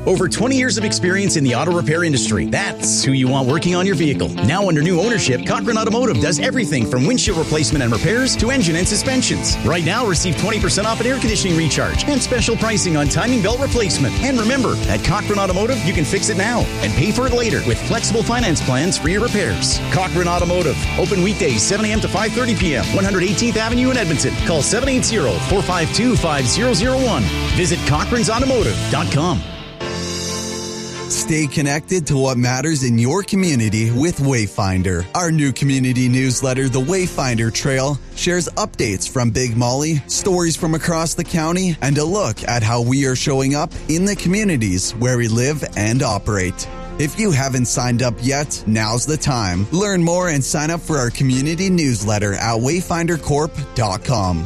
Over 20 years of experience in the auto repair industry. That's who you want working on your vehicle. Now under new ownership, Cochrane Automotive does everything from windshield replacement and repairs to engine and suspensions. Right now, receive 20% off an air conditioning recharge and special pricing on timing belt replacement. And remember, at Cochrane Automotive, you can fix it now and pay for it later with flexible finance plans for your repairs. Cochrane Automotive. Open weekdays 7 a.m. to 5:30 p.m. 118th Avenue in Edmonton. Call 780-452-5001. Visit Cochrane'sAutomotive.com. Stay connected to what matters in your community with Wayfinder. Our new community newsletter, The Wayfinder Trail, shares updates from Big Molly, stories from across the county, and a look at how we are showing up in the communities where we live and operate. If you haven't signed up yet, now's the time. Learn more and sign up for our community newsletter at wayfindercorp.com.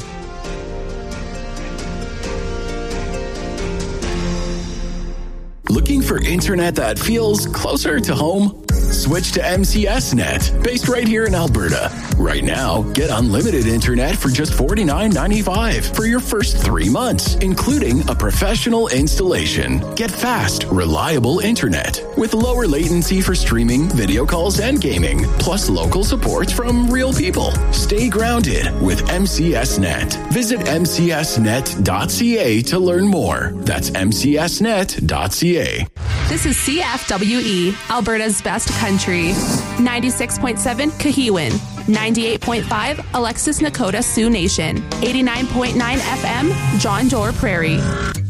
Looking for internet that feels closer to home? Switch to MCSnet, based right here in Alberta. Right now, get unlimited internet for just $49.95 for your first 3 months, including a professional installation. Get fast, reliable internet with lower latency for streaming, video calls, and gaming, plus local support from real people. Stay grounded with MCSnet. Visit mcsnet.ca to learn more. That's mcsnet.ca. This is CFWE, Alberta's best country. 96.7 Kahiwan, 98.5 Alexis Nakota Sioux Nation, 89.9 FM John Doerr Prairie.